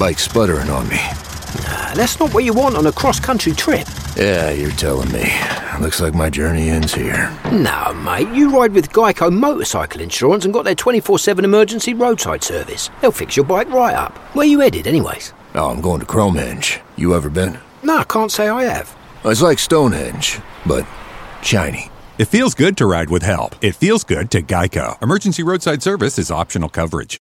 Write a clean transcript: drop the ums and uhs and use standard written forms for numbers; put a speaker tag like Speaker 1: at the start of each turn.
Speaker 1: bike sputtering on me.
Speaker 2: Nah, that's not what you want on a cross-country trip.
Speaker 1: Yeah, you're telling me. Looks like my journey ends here.
Speaker 2: No, mate, you ride with Geico Motorcycle Insurance and got their 24/7 emergency roadside service. They'll fix your bike right up. Where you headed, anyways?
Speaker 1: Oh, I'm going to Cromehenge. You ever been?
Speaker 2: No, I can't say I have.
Speaker 1: It's like Stonehenge, but shiny.
Speaker 3: It feels good to ride with help. It feels good to Geico. Emergency roadside service is optional coverage.